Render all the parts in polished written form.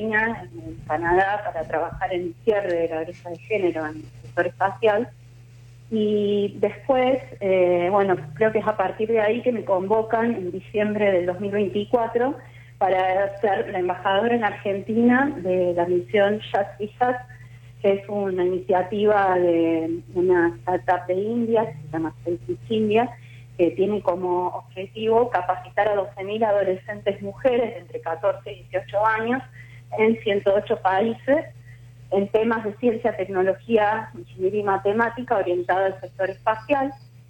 Argentina, en Canadá, para trabajar en el cierre de la brecha de género en el sector espacial. Y después, creo que es a partir de ahí que me convocan en diciembre del 2024 para ser la embajadora en Argentina de la misión JAS, que es una iniciativa de una startup de India, que se llama Space India, que tiene como objetivo capacitar a 12.000 adolescentes mujeres entre 14 y 18 años en 108 países en temas de ciencia, tecnología, ingeniería y matemática orientada al sector espacial.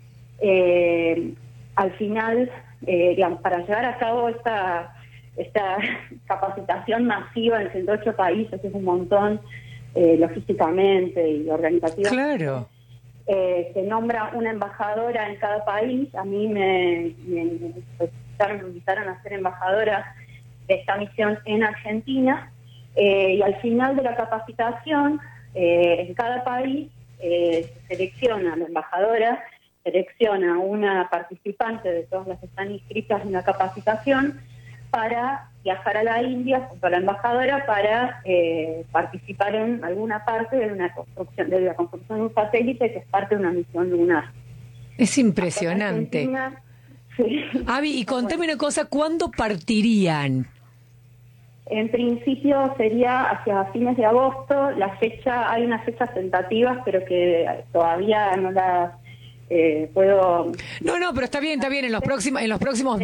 Al final, para llevar a cabo esta capacitación masiva en 108 países, que es un montón logísticamente y organizativamente. Claro. Se nombra una embajadora en cada país. A mí me invitaron a ser embajadora de esta misión en Argentina, y al final de la capacitación, en cada país se selecciona, la embajadora selecciona una participante de todas las que están inscritas en la capacitación para viajar a la India junto a la embajadora para participar en alguna parte de la construcción de un satélite que es parte de una misión lunar. Es impresionante. Sí. Avi, y contame una cosa, ¿cuándo partirían? En principio sería hacia fines de agosto. Hay unas fechas tentativas, pero que todavía no las puedo. No, pero está bien, en los próximos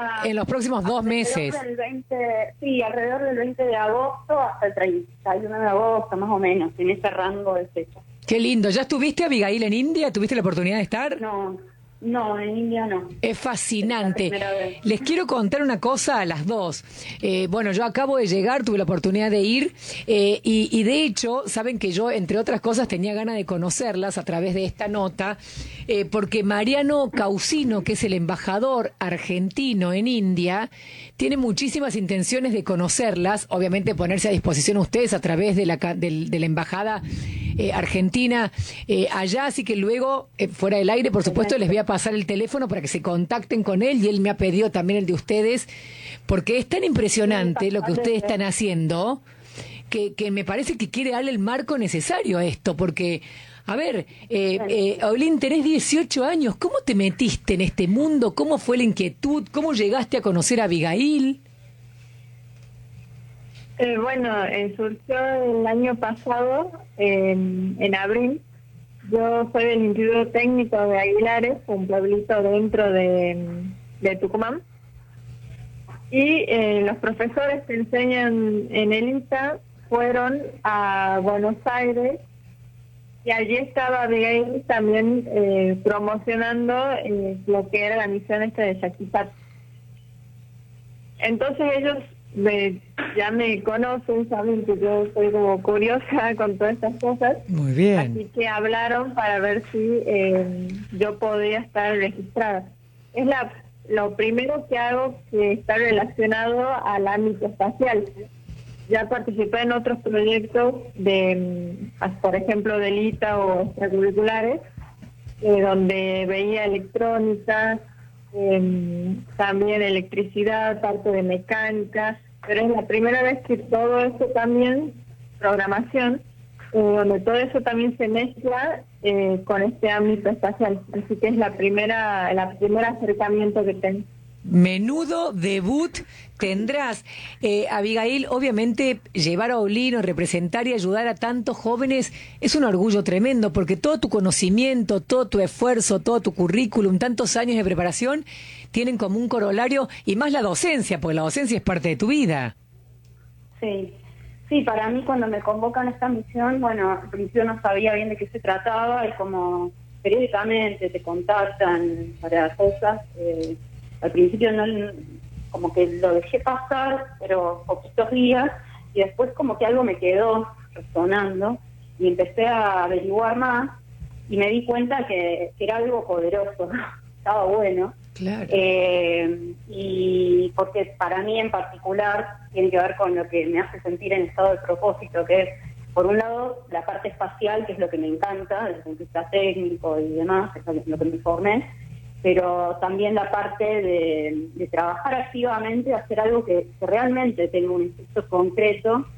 2 meses. Alrededor del 20 de agosto hasta el 31 de agosto, más o menos, en ese rango de fechas. Qué lindo. ¿Ya estuviste, Abigail, en India? ¿Tuviste la oportunidad de estar? No, en India no. Es fascinante. Les quiero contar una cosa a las dos. Yo acabo de llegar, tuve la oportunidad de ir, y de hecho, saben que yo, entre otras cosas, tenía ganas de conocerlas a través de esta nota, porque Mariano Causino, que es el embajador argentino en India, tiene muchísimas intenciones de conocerlas, obviamente ponerse a disposición ustedes a través de la embajada argentina allá, así que luego, fuera del aire, por supuesto, les voy a pasar el teléfono para que se contacten con él, y él me ha pedido también el de ustedes, porque es tan impresionante lo que ustedes están haciendo, que me parece que quiere darle el marco necesario a esto, porque, a ver, Olin, tenés 18 años, ¿cómo te metiste en este mundo? ¿Cómo fue la inquietud? ¿Cómo llegaste a conocer a Abigail? Surgió el año pasado, en abril. Yo soy del Instituto Técnico de Aguilares, un pueblito dentro de Tucumán. Y los profesores que enseñan en el ITA fueron a Buenos Aires, y allí estaba Abigail también promocionando lo que era la misión de Yaquisat. Entonces ellos ya me conocen, saben que yo soy como curiosa con todas estas cosas. Muy bien. Así que hablaron para ver si yo podía estar registrada. Es lo primero que hago que está relacionado al ámbito espacial. Ya participé en otros proyectos por ejemplo, del ITA o extracurriculares, donde veía electrónica, también electricidad, parte de mecánica, pero es la primera vez que todo eso también, programación, donde todo eso también se mezcla con este ámbito espacial. Así que es el primer acercamiento que tengo. Menudo debut tendrás, Abigail. Obviamente llevar a Olin, representar y ayudar a tantos jóvenes es un orgullo tremendo, porque todo tu conocimiento, todo tu esfuerzo, todo tu currículum, tantos años de preparación tienen como un corolario, y más la docencia, porque la docencia es parte de tu vida. Sí, para mí cuando me convocan a esta misión, al principio no sabía bien de qué se trataba, y como periódicamente te contactan para cosas, al principio como que lo dejé pasar, pero poquitos días, y después como que algo me quedó resonando, y empecé a averiguar más, y me di cuenta que era algo poderoso, estaba bueno. Claro. Y porque para mí en particular tiene que ver con lo que me hace sentir en estado de propósito, que es, por un lado, la parte espacial, que es lo que me encanta, desde el punto de vista técnico y demás, es lo que me formé, pero también la parte de trabajar activamente, hacer algo que realmente tenga un efecto concreto